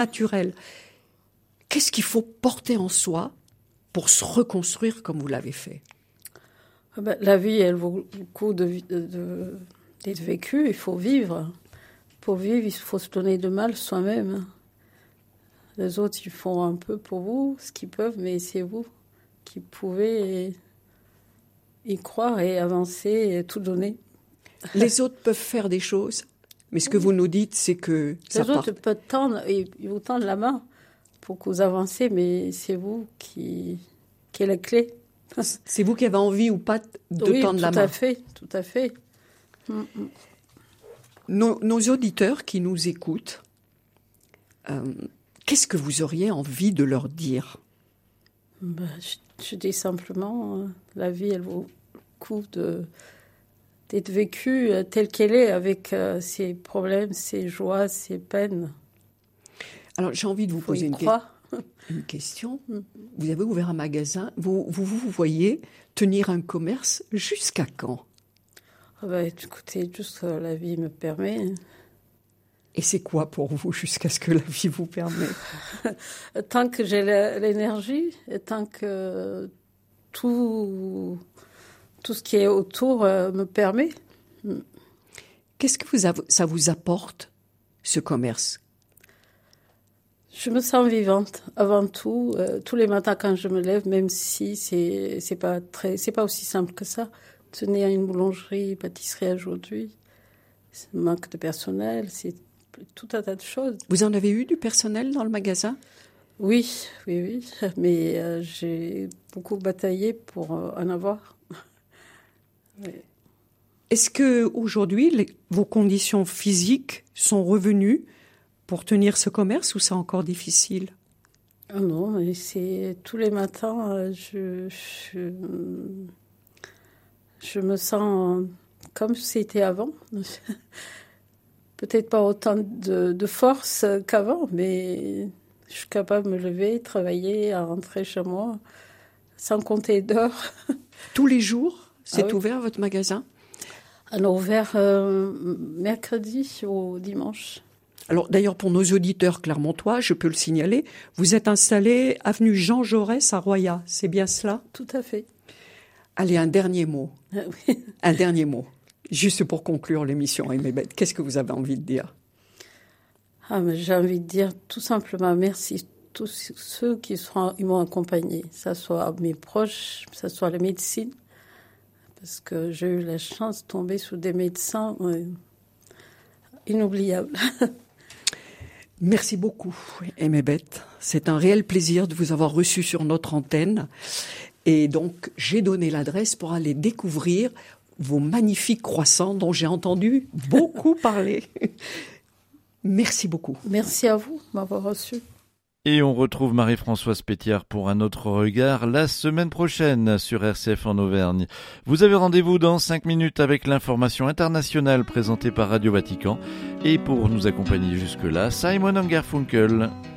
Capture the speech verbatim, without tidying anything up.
naturel. Qu'est-ce qu'il faut porter en soi pour se reconstruire comme vous l'avez fait? Ah ben, la vie, elle vaut le coup de, de, de, d'être vécue. Il faut vivre. Pour vivre, il faut se donner de mal soi-même. Les autres, ils font un peu pour vous, ce qu'ils peuvent, mais c'est vous qui pouvez y croire et avancer et tout donner. Les autres peuvent faire des choses, mais ce que vous nous dites, c'est que... Les autres part... peuvent tendre, ils vous tendent la main pour que vous avancez, mais c'est vous qui, qui avez la clé. C'est vous qui avez envie ou pas de oui, tendre la main. Oui, tout à fait, tout à fait. Mm-mm. Nos, nos auditeurs qui nous écoutent, euh, qu'est-ce que vous auriez envie de leur dire? Ben, je, je dis simplement, euh, la vie, elle vaut le coup de, d'être vécue euh, telle qu'elle est, avec euh, ses problèmes, ses joies, ses peines. Alors, j'ai envie de vous Faut poser y une, croire. que- une question. Vous avez ouvert un magasin. Vous vous, vous vous voyez tenir un commerce jusqu'à quand? Ah ben, écoutez, juste que la vie me permet. Et c'est quoi pour vous jusqu'à ce que la vie vous permet? Tant que j'ai l'énergie et tant que tout, tout ce qui est autour euh, me permet. Qu'est-ce que vous avez, ça vous apporte, ce commerce? Je me sens vivante avant tout. Euh, tous les matins quand je me lève, même si c'est c'est pas très, c'est pas aussi simple que ça. Tenir une boulangerie, pâtisserie aujourd'hui, c'est manque de personnel, c'est tout un tas de choses. Vous en avez eu du personnel dans le magasin? Oui, oui, oui. Mais euh, j'ai beaucoup bataillé pour euh, en avoir. Oui. Est-ce que aujourd'hui, les, vos conditions physiques sont revenues pour tenir ce commerce ou c'est encore difficile? Oh non, mais c'est tous les matins, euh, je, je, je me sens comme c'était avant. Peut-être pas autant de, de force qu'avant, mais je suis capable de me lever, travailler, à rentrer chez moi, sans compter d'heures. Tous les jours, c'est ah oui. ouvert votre magasin? Alors, ouvert euh, mercredi au dimanche. Alors d'ailleurs, pour nos auditeurs clermontois, je peux le signaler, vous êtes installé avenue Jean Jaurès à Royat, c'est bien cela? Tout à fait. Allez, un dernier mot. Ah oui. Un dernier mot. Juste pour conclure l'émission, Aimée Bette, qu'est-ce que vous avez envie de dire? Ah, mais j'ai envie de dire tout simplement merci à tous ceux qui sont, ils m'ont accompagné, que ce soit mes proches, que ce soit la médecine, parce que j'ai eu la chance de tomber sous des médecins euh, inoubliables. Merci beaucoup, Aimée Bette. C'est un réel plaisir de vous avoir reçu sur notre antenne. Et donc, j'ai donné l'adresse pour aller découvrir vos magnifiques croissants dont j'ai entendu beaucoup parler. Merci beaucoup. Merci à vous de m'avoir reçu. Et on retrouve Marie-Françoise Pétiard pour un autre regard la semaine prochaine sur R C F en Auvergne. Vous avez rendez-vous dans cinq minutes avec l'information internationale présentée par Radio Vatican. Et pour nous accompagner jusque-là, Simon & Garfunkel.